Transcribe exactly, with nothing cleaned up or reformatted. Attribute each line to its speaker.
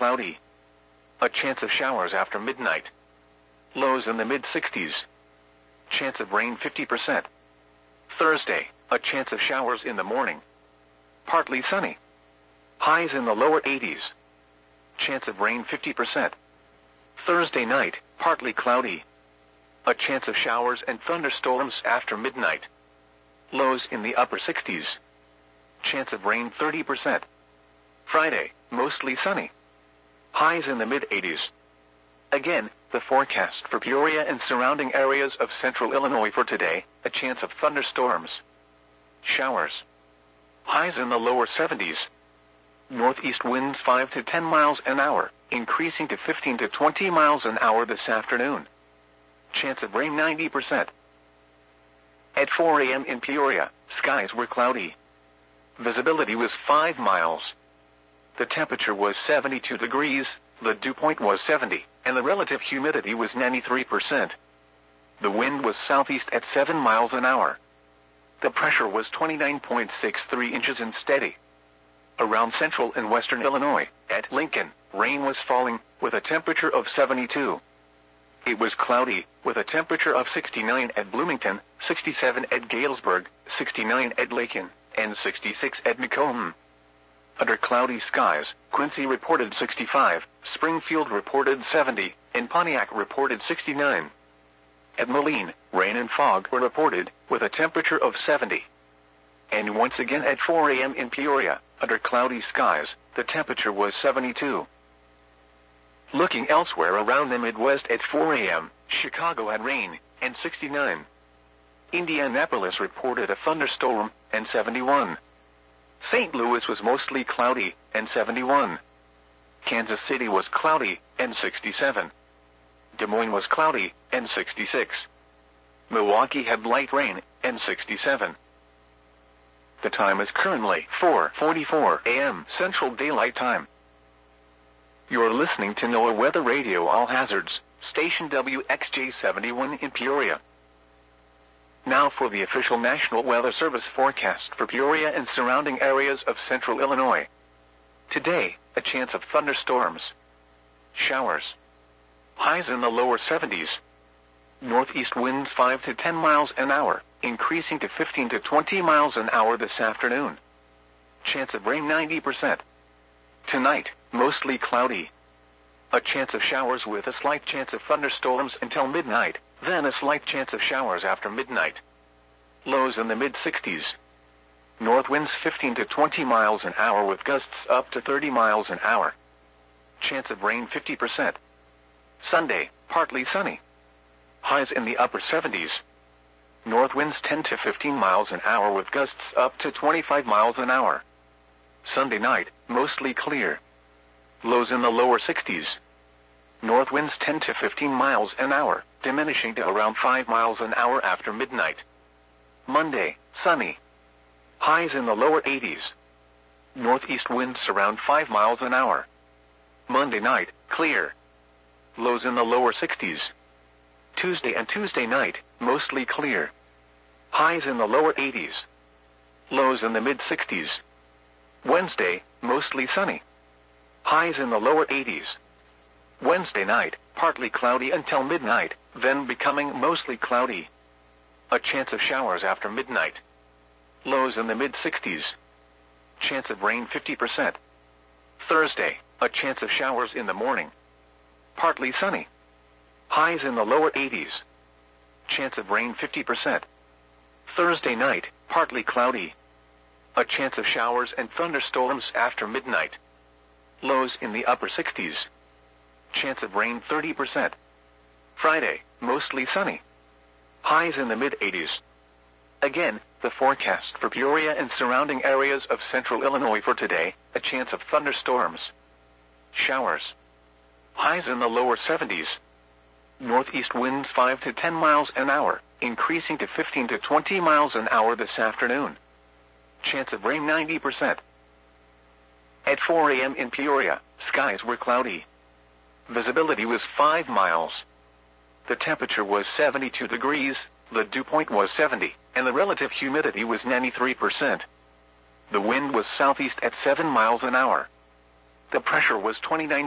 Speaker 1: cloudy. A chance of showers after midnight. Lows in the mid sixties. Chance of rain fifty percent. Thursday, a chance of showers in the morning. Partly sunny. Highs in the lower eighties. Chance of rain fifty percent. Thursday night, partly cloudy. A chance of showers and thunderstorms after midnight. Lows in the upper sixties. Chance of rain thirty percent. Friday, mostly sunny. Highs in the mid eighties. Again, the forecast for Peoria and surrounding areas of central Illinois for today, a chance of thunderstorms. Showers. Highs in the lower seventies. Northeast winds five to ten miles an hour, increasing to fifteen to twenty miles an hour this afternoon. Chance of rain ninety percent. At four a m in Peoria, skies were cloudy. Visibility was five miles. The temperature was seventy-two degrees, the dew point was seventy, and the relative humidity was ninety-three percent. The wind was southeast at seven miles an hour. The pressure was twenty-nine point six three inches and steady. Around central and western Illinois, at Lincoln, rain was falling, with a temperature of seventy-two. It was cloudy, with a temperature of sixty-nine at Bloomington, sixty-seven at Galesburg, sixty-nine at Lakin, and sixty-six at Macomb. Under cloudy skies, Quincy reported sixty-five, Springfield reported seventy, and Pontiac reported sixty-nine. At Moline, rain and fog were reported, with a temperature of seventy. And once again at four a m in Peoria, under cloudy skies, the temperature was seventy-two. Looking elsewhere around the Midwest at four a m, Chicago had rain, and sixty-nine. Indianapolis reported a thunderstorm, and seventy-one. Saint Louis was mostly cloudy, and seventy-one. Kansas City was cloudy, and sixty-seven. Des Moines was cloudy, and sixty-six. Milwaukee had light rain, and sixty-seven. The time is currently four forty-four a m Central Daylight Time. You're listening to NOAA Weather Radio All Hazards, station W X J seventy-one in Peoria. Now for the official National Weather Service forecast for Peoria and surrounding areas of central Illinois. Today, a chance of thunderstorms. Showers. Highs in the lower seventies. Northeast winds five to ten miles an hour, increasing to fifteen to twenty miles an hour this afternoon. Chance of rain ninety percent. Tonight, mostly cloudy. A chance of showers with a slight chance of thunderstorms until midnight, then a slight chance of showers after midnight. Lows in the mid sixties. North winds fifteen to twenty miles an hour with gusts up to thirty miles an hour. Chance of rain fifty percent. Sunday, partly sunny. Highs in the upper seventies. North winds ten to fifteen miles an hour with gusts up to twenty-five miles an hour. Sunday night, mostly clear. Lows in the lower sixties. North winds ten to fifteen miles an hour, diminishing to around five miles an hour after midnight. Monday, sunny. Highs in the lower eighties. Northeast winds around five miles an hour. Monday night, clear. Lows in the lower sixties. Tuesday and Tuesday night, mostly clear. Highs in the lower eighties. Lows in the mid sixties. Wednesday, mostly sunny. Highs in the lower eighties. Wednesday night, partly cloudy until midnight, then becoming mostly cloudy. A chance of showers after midnight. Lows in the mid sixties. Chance of rain fifty percent. Thursday, a chance of showers in the morning. Partly sunny. Highs in the lower eighties. Chance of rain fifty percent. Thursday night, partly cloudy. A chance of showers and thunderstorms after midnight. Lows in the upper sixties. Chance of rain thirty percent. Friday, mostly sunny. Highs in the mid eighties. Again, the forecast for Peoria and surrounding areas of central Illinois for today, a chance of thunderstorms. Showers. Highs in the lower seventies. Northeast winds five to ten miles an hour, increasing to fifteen to twenty miles an hour this afternoon. Chance of rain ninety percent. At four a m in Peoria, skies were cloudy. Visibility was five miles. The temperature was seventy-two degrees, the dew point was seventy, and the relative humidity was ninety-three percent. The wind was southeast at seven miles an hour. The pressure was twenty-nine